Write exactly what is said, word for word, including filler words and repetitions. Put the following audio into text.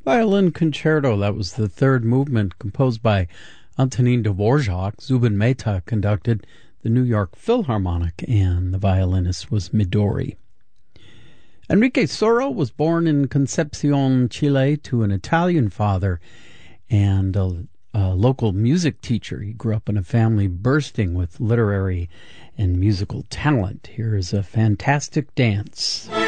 Violin Concerto. That was the third movement, composed by Antonin Dvorak. Zubin Mehta conducted the New York Philharmonic, and the violinist was Midori. Enrique Soro was born in Concepcion, Chile, to an Italian father and a, a local music teacher. He grew up in a family bursting with literary and musical talent. Here is a fantastic dance.